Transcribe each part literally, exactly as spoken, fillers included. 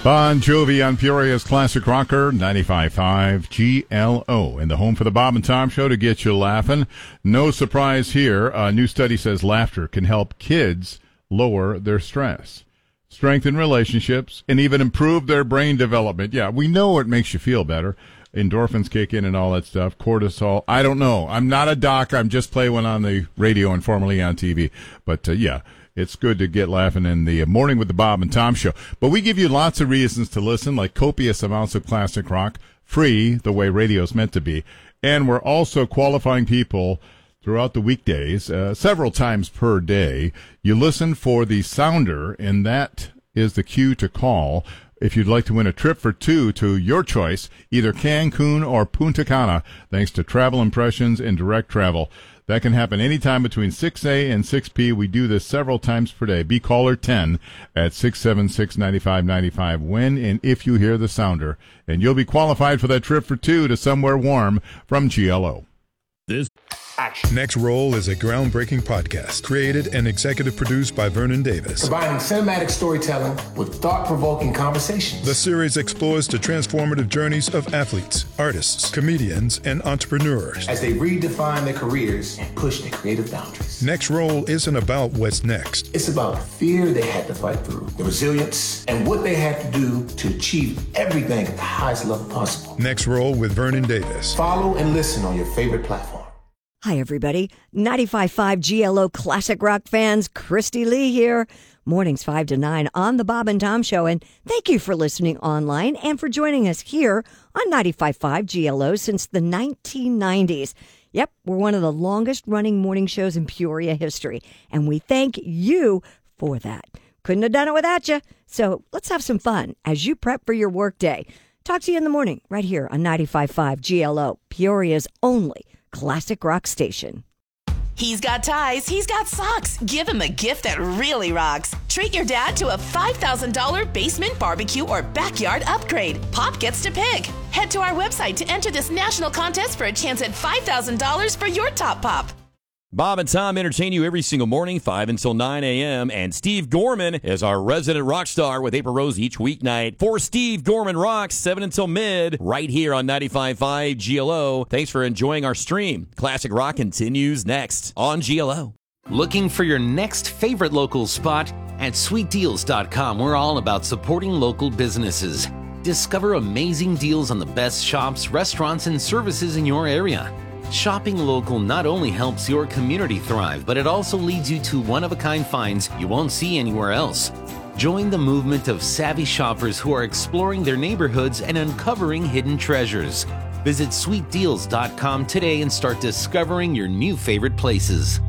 Bon Jovi on Peoria's Classic Rocker, ninety-five point five G L O, and the home for the Bob and Tom Show to get you laughing. No surprise here. A new study says laughter can help kids lower their stress, strengthen relationships, and even improve their brain development. Yeah, we know it makes you feel better. Endorphins kick in and all that stuff. Cortisol. I don't know. I'm not a doc. I'm just playing one on the radio and formerly on T V. But, uh, yeah. It's good to get laughing in the morning with the Bob and Tom Show. But we give you lots of reasons to listen, like copious amounts of classic rock, free, the way radio's meant to be. And we're also qualifying people throughout the weekdays, uh, several times per day. You listen for the sounder, and that is the cue to call if you'd like to win a trip for two to your choice, either Cancun or Punta Cana, thanks to Travel Impressions and Direct Travel. That can happen anytime between six a and six p. We do this several times per day. Be caller ten at six seven six, nine five nine five when and if you hear the sounder. And you'll be qualified for that trip for two to somewhere warm from G L O. This Next Roll is a groundbreaking podcast created and executive produced by Vernon Davis. Combining cinematic storytelling with thought-provoking conversations. The series explores the transformative journeys of athletes, artists, comedians, and entrepreneurs as they redefine their careers and push their creative boundaries. Next Roll isn't about what's next. It's about the fear they had to fight through, the resilience, and what they had to do to achieve everything at the highest level possible. Next Roll with Vernon Davis. Follow and listen on your favorite platform. Hi, everybody. ninety-five point five G L O Classic Rock fans, Christy Lee here. Mornings five to nine on the Bob and Tom Show. And thank you for listening online and for joining us here on ninety-five point five G L O since the nineteen nineties. Yep, we're one of the longest running morning shows in Peoria history. And we thank you for that. Couldn't have done it without you. So let's have some fun as you prep for your workday. Talk to you in the morning right here on ninety-five point five G L O, Peoria's only classic rock station. He's got ties. He's got socks. Give him a gift that really rocks. Treat your dad to a five thousand dollars basement barbecue or backyard upgrade. Pop gets to pick. Head to our website to enter this national contest for a chance at five thousand dollars for your top pop. Bob and Tom entertain you every single morning, five until nine a.m., and Steve Gorman is our resident rock star with April Rose each weeknight. For Steve Gorman Rocks, seven until mid, right here on ninety-five point five G L O. Thanks for enjoying our stream. Classic Rock continues next on G L O. Looking for your next favorite local spot? At sweet deals dot com, we're all about supporting local businesses. Discover amazing deals on the best shops, restaurants, and services in your area. Shopping local not only helps your community thrive, but it also leads you to one-of-a-kind finds you won't see anywhere else. Join the movement of savvy shoppers who are exploring their neighborhoods and uncovering hidden treasures. Visit sweet deals dot com today and start discovering your new favorite places.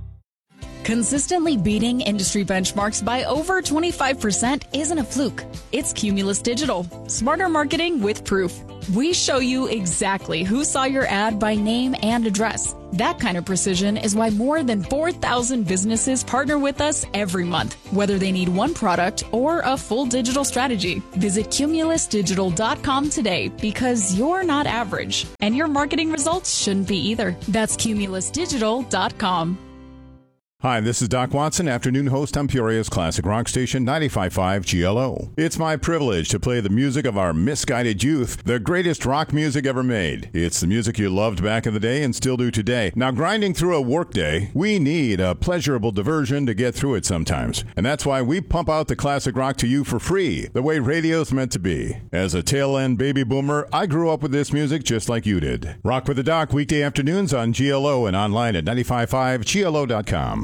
Consistently beating industry benchmarks by over twenty-five percent isn't a fluke. It's Cumulus Digital. Smarter marketing with proof. We show you exactly who saw your ad by name and address. That kind of precision is why more than four thousand businesses partner with us every month, whether they need one product or a full digital strategy. Visit Cumulus Digital dot com today because you're not average, and your marketing results shouldn't be either. That's Cumulus Digital dot com. Hi, this is Doc Watson, afternoon host on Peoria's Classic Rock Station, ninety-five point five G L O. It's my privilege to play the music of our misguided youth, the greatest rock music ever made. It's the music you loved back in the day and still do today. Now, grinding through a workday, we need a pleasurable diversion to get through it sometimes. And that's why we pump out the classic rock to you for free, the way radio's meant to be. As a tail-end baby boomer, I grew up with this music just like you did. Rock with the Doc, weekday afternoons on G L O and online at ninety-five point five G L O dot com.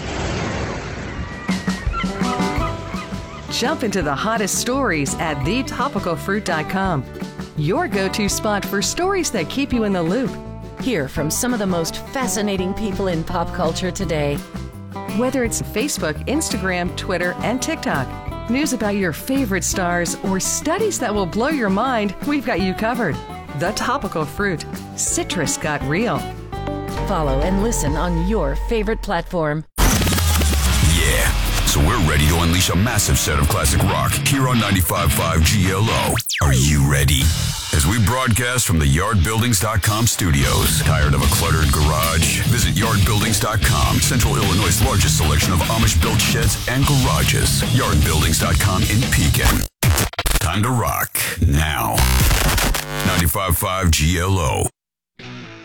Jump into the hottest stories at the topical fruit dot com. Your go-to spot for stories that keep you in the loop. Hear from some of the most fascinating people in pop culture today. Whether it's Facebook, Instagram, Twitter, and TikTok, news about your favorite stars, or studies that will blow your mind, we've got you covered. The Topical Fruit. Citrus got real. Follow and listen on your favorite platform. Yeah. So we're ready to unleash a massive set of classic rock here on ninety-five point five G L O. Are you ready? As we broadcast from the yard buildings dot com studios. Tired of a cluttered garage? Visit yard buildings dot com, Central Illinois' largest selection of Amish-built sheds and garages. yard buildings dot com in Pekin. Time to rock now. ninety-five point five G L O.